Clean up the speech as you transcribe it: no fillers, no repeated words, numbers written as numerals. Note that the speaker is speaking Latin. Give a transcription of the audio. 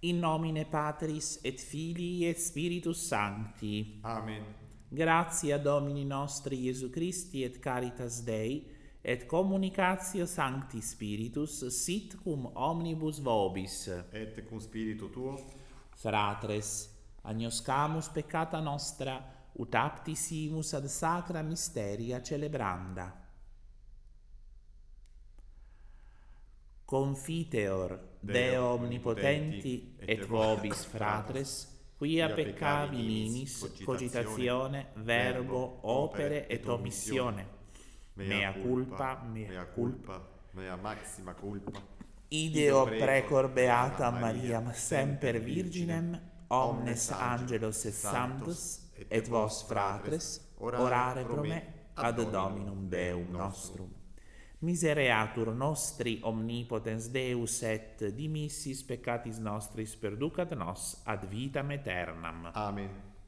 In nomine Patris et Filii et Spiritus Sancti. Amen. Gratia Domini nostri Iesu Christi et caritas Dei et communicatio Sancti Spiritus sit cum omnibus vobis. Et cum spiritu tuo, Fratres, agnoscamus peccata nostra, ut aptisimus ad sacra mysteria celebranda. Confiteor Deo omnipotenti et vobis fratres, quia peccavi minis, cogitatione, verbo, opere et omissione. Mea culpa, mea maxima culpa. Ideo precor beata Mariam semper virginem, omnes angelos et sanctus, et vos fratres, orare pro me ad Dominum Deum nostrum. Misereatur nostri omnipotens Deus et dimissis peccatis nostris perducat nos ad vitam aeternam. Amen.